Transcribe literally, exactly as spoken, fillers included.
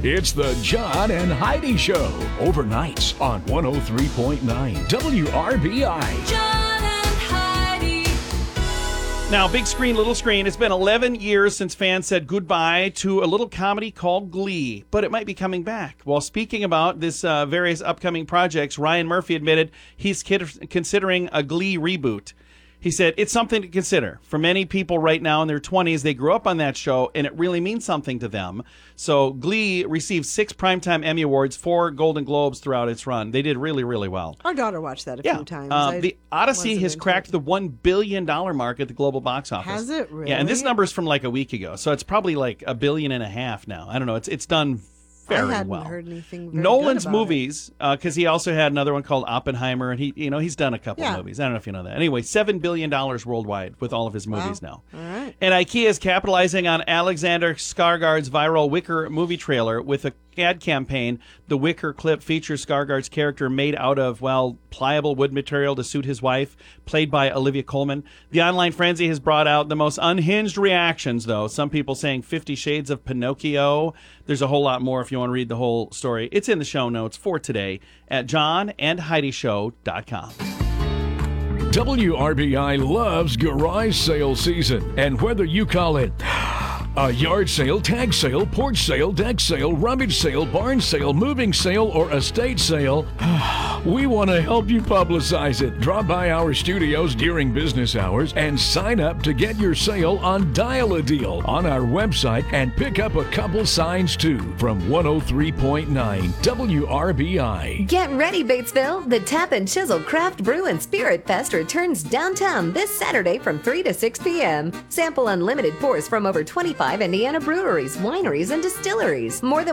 It's the John and Heidi Show, overnights on one oh three point nine W R B I. John and Heidi. Now, big screen, little screen. It's been eleven years since fans said goodbye to a little comedy called Glee, but it might be coming back. While speaking about this uh, various upcoming projects, Ryan Murphy admitted he's kid- considering a Glee reboot. He said, it's something to consider. For many people right now in their twenties, they grew up on that show, and it really means something to them. So Glee received six Primetime Emmy Awards, four Golden Globes throughout its run. They did really, really well. Our daughter watched that a Yeah. few times. Uh, I the Odyssey wasn't has into cracked it. the one billion dollars mark at the global box office. Has it really? Yeah, and this number is from like a week ago. So it's probably like a billion and a half now. I don't know. It's it's done very I hadn't well. heard anything very Nolan's good about movies, because he also had another one called Oppenheimer, and he, you know, he's done a couple Yeah. movies. I don't know if you know that. Anyway, seven billion dollars worldwide with all of his movies now. All right. And IKEA is capitalizing on Alexander Skarsgård's viral Wicker movie trailer with a ad campaign. The Wicker clip features Skarsgård's character made out of, well, pliable wood material to suit his wife, played by Olivia Colman. The online frenzy has brought out the most unhinged reactions, though. Some people saying Fifty Shades of Pinocchio. There's a whole lot more if you want to read the whole story. It's in the show notes for today at john and heidi show dot com. W R B I loves garage sale season, and whether you call it a yard sale, tag sale, porch sale, deck sale, rummage sale, barn sale, moving sale, or estate sale, we want to help you publicize it. Drop by our studios during business hours and sign up to get your sale on Dial a Deal on our website and pick up a couple signs too from one oh three point nine W R B I. Get ready, Batesville! The Tap and Chisel Craft Brew and Spirit Fest returns downtown this Saturday from three to six p.m. Sample unlimited pours from over twenty-five Indiana breweries, wineries, and distilleries. More than